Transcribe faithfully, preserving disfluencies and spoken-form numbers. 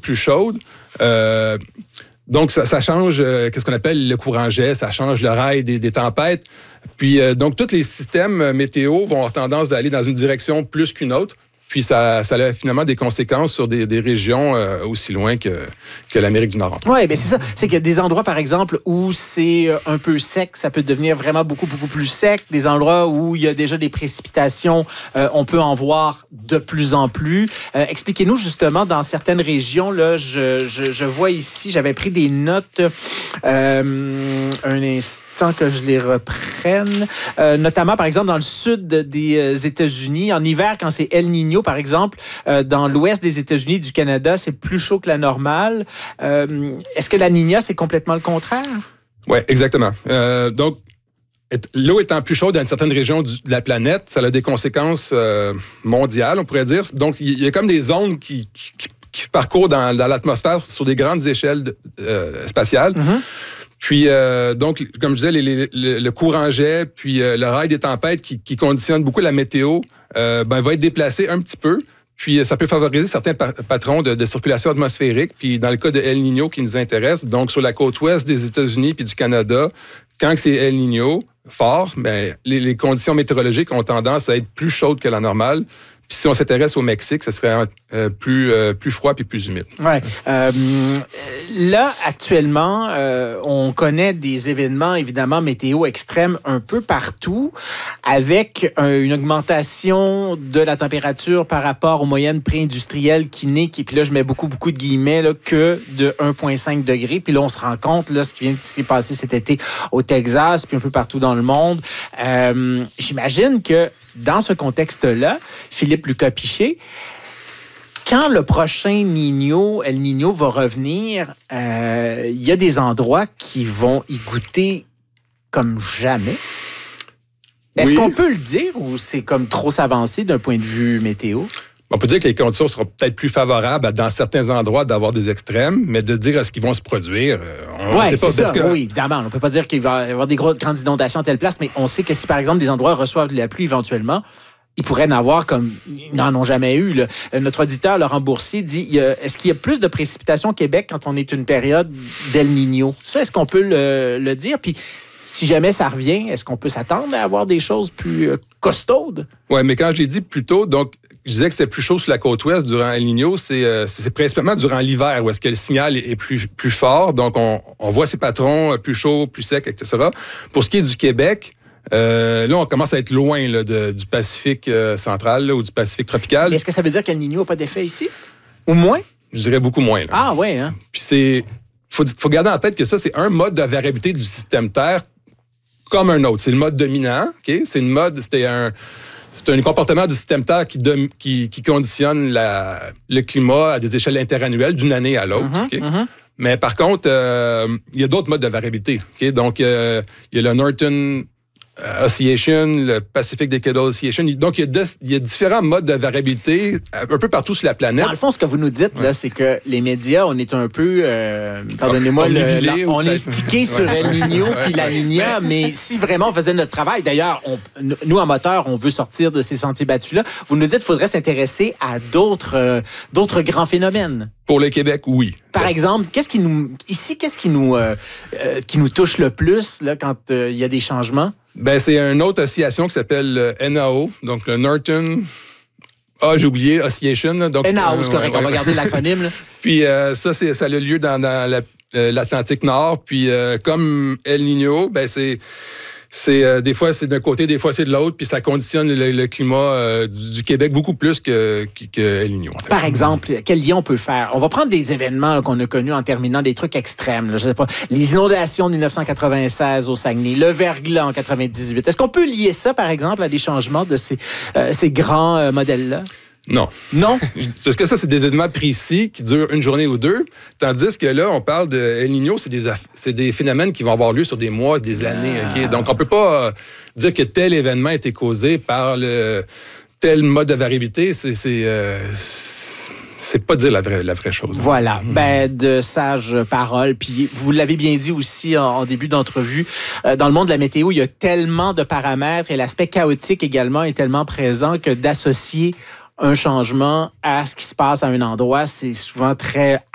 plus chaude. Euh, donc, ça, ça change euh, qu'est-ce qu'on appelle le courant jet, ça change le rail des, des tempêtes. Puis, euh, donc, tous les systèmes météo vont avoir tendance d'aller dans une direction plus qu'une autre. Puis ça, ça a finalement des conséquences sur des, des régions euh, aussi loin que, que l'Amérique du Nord. Oui, bien c'est ça. C'est qu'il y a des endroits, par exemple, où c'est un peu sec, ça peut devenir vraiment beaucoup, beaucoup plus sec. Des endroits où il y a déjà des précipitations, euh, on peut en voir de plus en plus. Euh, expliquez-nous justement, dans certaines régions, là, je, je, je vois ici, j'avais pris des notes, euh, un instant que je les reprenne, euh, notamment, par exemple, dans le sud des États-Unis, en hiver, quand c'est El Niño, par exemple, euh, dans l'ouest des États-Unis et du Canada, c'est plus chaud que la normale. Euh, est-ce que la Niña, c'est complètement le contraire? Oui, exactement. Euh, donc, l'eau étant plus chaude dans une certaine région du, de la planète, ça a des conséquences euh, mondiales, on pourrait dire. Donc, il y a comme des ondes qui, qui, qui parcourent dans, dans l'atmosphère sur des grandes échelles de, euh, spatiales. Mm-hmm. Puis, euh, donc, comme je disais, les, les, le, le courant jet, puis euh, le rail des tempêtes qui, qui conditionne beaucoup la météo, euh, ben, va être déplacé un petit peu. Puis, ça peut favoriser certains pa- patrons de, de circulation atmosphérique. Puis, dans le cas de El Niño qui nous intéresse, donc sur la côte ouest des États-Unis puis du Canada, quand c'est El Niño fort, ben, les, les conditions météorologiques ont tendance à être plus chaudes que la normale. Puis si on s'intéresse au Mexique, ce serait euh, plus, euh, plus froid puis plus humide. Ouais. Euh, là, actuellement, euh, on connaît des événements, évidemment, météo extrêmes un peu partout, avec euh, une augmentation de la température par rapport aux moyennes pré-industrielles qui n'est, et puis là, je mets beaucoup, beaucoup de guillemets, là, que de un virgule cinq degrés. Puis là, on se rend compte, là, ce qui vient de se passer cet été au Texas, puis un peu partout dans le monde. Euh, j'imagine que dans ce contexte-là, Philippe Lucas-Piché, quand le prochain Niño, El Niño va revenir, euh, il y a des endroits qui vont y goûter comme jamais. Est-ce oui. qu'on peut le dire ou c'est comme trop s'avancer d'un point de vue météo? On peut dire que les conditions seront peut-être plus favorables dans certains endroits d'avoir des extrêmes, mais de dire à ce qu'ils vont se produire, on ouais, ne sait pas. C'est ça, que... Oui, évidemment. On ne peut pas dire qu'il va y avoir des grosses, grandes inondations à telle place, mais on sait que si, par exemple, des endroits reçoivent de la pluie éventuellement, ils pourraient en avoir comme ils n'en ont jamais eu. Là. Notre auditeur, Laurent Boursier, dit il y a, est-ce qu'il y a plus de précipitations au Québec quand on est une période d'El Niño? Ça, est-ce qu'on peut le, le dire? Puis, si jamais ça revient, est-ce qu'on peut s'attendre à avoir des choses plus euh, costaudes? Oui, mais quand j'ai dit plus tôt, donc, je disais que c'était plus chaud sur la côte ouest durant El Niño, c'est, euh, c'est principalement durant l'hiver où est-ce que le signal est plus, plus fort. Donc, on, on voit ces patrons plus chauds, plus secs, et cetera. Pour ce qui est du Québec, euh, là, on commence à être loin là, de, du Pacifique euh, central là, ou du Pacifique tropical. Mais est-ce que ça veut dire qu'El Niño n'a pas d'effet ici? Ou moins? Je dirais beaucoup moins. Là. Ah, oui, hein? Puis c'est... Faut, faut garder en tête que ça, c'est un mode de variabilité du système Terre comme un autre. C'est le mode dominant, OK? C'est une mode, c'était un... C'est un comportement du système Terre qui, de, qui, qui conditionne la, le climat à des échelles interannuelles d'une année à l'autre. Mm-hmm, okay? mm-hmm. Mais par contre, euh, il y a d'autres modes de variabilité. Okay? Donc, euh, il y a le Norton Oscillation, le Pacific Decadal Oscillation. Donc, il y, a de, il y a différents modes de variabilité un peu partout sur la planète. Dans le fond, ce que vous nous dites, ouais. là, c'est que les médias, on est un peu, euh, pardonnez-moi, le, la, on est stické sur El Niño puis la Niña, mais si vraiment on faisait notre travail, d'ailleurs, on, nous, en moteur, on veut sortir de ces sentiers battus-là, vous nous dites qu'il faudrait s'intéresser à d'autres, euh, d'autres grands phénomènes. Pour le Québec, oui. Par Parce... exemple, qu'est-ce qui nous, ici, qu'est-ce qui nous, euh, euh, qui nous touche le plus là, quand il euh, y a des changements? Ben, c'est une autre oscillation qui s'appelle le N A O, donc le Norton... Ah, j'ai oublié, Oscillation. Donc, N A O, c'est correct, ouais, on va garder l'acronyme. Là. Puis euh, ça, c'est, ça a lieu dans, dans la, euh, l'Atlantique Nord. Puis euh, comme El Niño, ben c'est... C'est, euh, des fois, c'est d'un côté, des fois, c'est de l'autre, puis ça conditionne le, le climat euh, du, du Québec beaucoup plus que, que, que El Niño. En fait. Par exemple, quel lien on peut faire? On va prendre des événements là, qu'on a connus en terminant, des trucs extrêmes. Là, je sais pas, les inondations de dix-neuf cent quatre-vingt-seize au Saguenay, le verglas en quatre-vingt-dix-huit. Est-ce qu'on peut lier ça, par exemple, à des changements de ces, euh, ces grands euh, modèles-là? Non. Non? Parce que ça, c'est des événements précis qui durent une journée ou deux. Tandis que là, on parle de El Niño, c'est des, aff- c'est des phénomènes qui vont avoir lieu sur des mois, des années. Ah. Okay? Donc, on peut pas euh, dire que tel événement a été causé par le, tel mode de variabilité. C'est, c'est, euh, c'est pas dire la vraie, la vraie chose. Voilà. Mmh. Ben, de sages paroles. Puis, vous l'avez bien dit aussi en, en début d'entrevue, euh, dans le monde de la météo, il y a tellement de paramètres et l'aspect chaotique également est tellement présent que d'associer un changement à ce qui se passe à un endroit, c'est souvent très